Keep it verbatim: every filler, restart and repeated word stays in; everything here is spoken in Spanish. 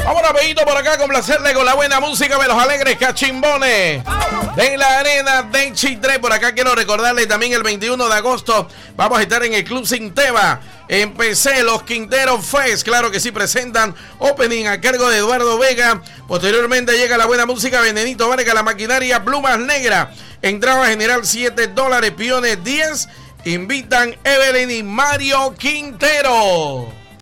Vamos rapidito por acá a complacerle con la buena música de los alegres cachimbones de la arena de Chitré. Por acá quiero recordarle también el veintiuno de agosto vamos a estar en el Club Sinteva. Empecé los Quinteros Fest, claro que sí, presentan opening a cargo de Eduardo Vega. Posteriormente llega la buena música Venenito Vargas, la maquinaria Plumas Negras. Entrada general siete dólares, piones diez. Invitan Evelyn y Mario Quintero.